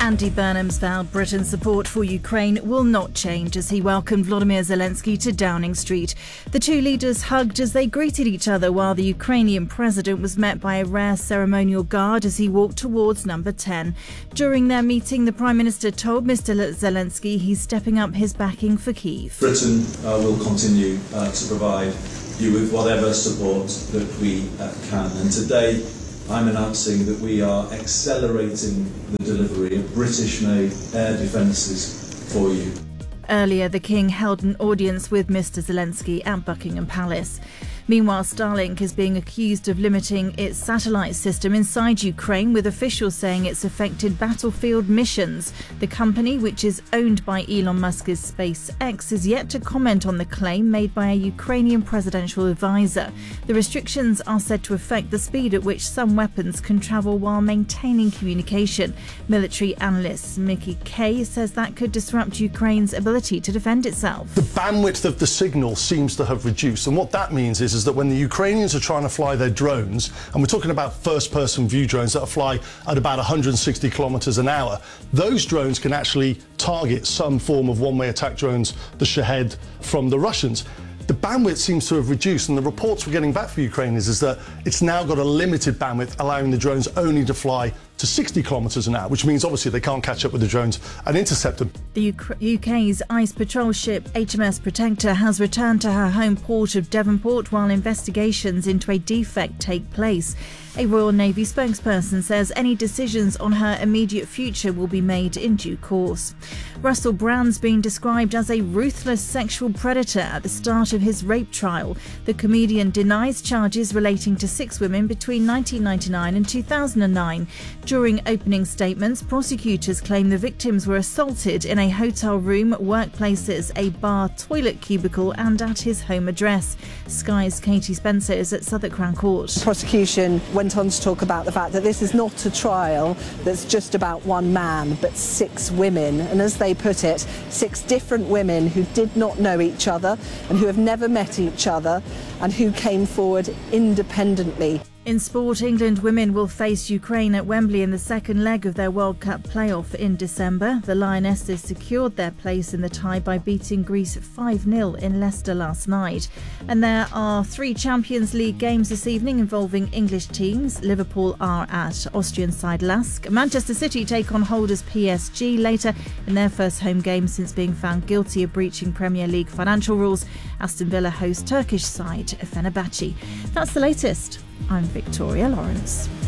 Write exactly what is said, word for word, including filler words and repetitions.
Andy Burnham's vowed Britain's support for Ukraine will not change as he welcomed Volodymyr Zelensky to Downing Street. The two leaders hugged as they greeted each other while the Ukrainian president was met by a rare ceremonial guard as he walked towards number ten. During their meeting, the Prime Minister told Mister Zelensky he's stepping up his backing for Kyiv. Britain uh, will continue uh, to provide you with whatever support that we uh, can. And today, I'm announcing that we are accelerating the delivery of British-made air defences for you. Earlier, the King held an audience with Mister Zelensky at Buckingham Palace. Meanwhile, Starlink is being accused of limiting its satellite system inside Ukraine, with officials saying it's affected battlefield missions. The company, which is owned by Elon Musk's SpaceX, is yet to comment on the claim made by a Ukrainian presidential advisor. The restrictions are said to affect the speed at which some weapons can travel while maintaining communication. Military analyst Mickey Kay says that could disrupt Ukraine's ability to defend itself. The bandwidth of the signal seems to have reduced, and what that means is, is that when the Ukrainians are trying to fly their drones, and we're talking about first-person view drones that fly at about one hundred sixty kilometres an hour, those drones can actually target some form of one-way attack drones, the Shahed from the Russians. The bandwidth seems to have reduced, and the reports we're getting back from Ukraine is, is that it's now got a limited bandwidth, allowing the drones only to fly to sixty kilometres an hour, which means obviously they can't catch up with the drones and intercept them. The U K's ice patrol ship H M S Protector has returned to her home port of Devonport while investigations into a defect take place. A Royal Navy spokesperson says any decisions on her immediate future will be made in due course. Russell Brand's been described as a ruthless sexual predator at the start of his rape trial. The comedian denies charges relating to six women between nineteen ninety-nine and two thousand nine. During opening statements, prosecutors claim the victims were assaulted in a hotel room, workplaces, a bar, toilet cubicle and at his home address. Sky's Katie Spencer is at Southwark Crown Court. The prosecution went on to talk about the fact that this is not a trial that's just about one man, but six women. And as they put it, six different women who did not know each other and who have never met each other and who came forward independently. In sport, England women will face Ukraine at Wembley in the second leg of their World Cup playoff in December. The Lionesses secured their place in the tie by beating Greece five nil in Leicester last night. And there are three Champions League games this evening involving English teams. Liverpool are at Austrian side Lask. Manchester City take on holders P S G later in their first home game since being found guilty of breaching Premier League financial rules. Aston Villa host Turkish side Fenerbahce. That's the latest. I'm Victoria Lawrence.